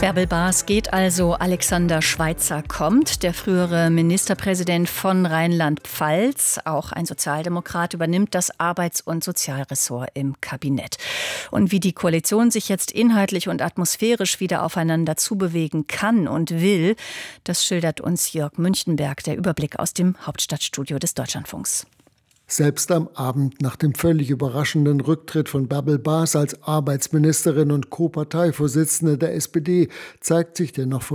Bärbel Baas geht also, Alexander Schweitzer kommt. Der frühere Ministerpräsident von Rheinland-Pfalz, auch ein Sozialdemokrat, übernimmt das Arbeits- und Sozialressort im Kabinett. Und wie die Koalition sich jetzt inhaltlich und atmosphärisch wieder aufeinander zubewegen kann und will, das schildert uns Jörg Münchenberg, der Überblick aus dem Hauptstadtstudio des Deutschlandfunks. Selbst am Abend nach dem völlig überraschenden Rücktritt von Bärbel Baas als Arbeitsministerin und Co-Parteivorsitzende der SPD zeigt sich der noch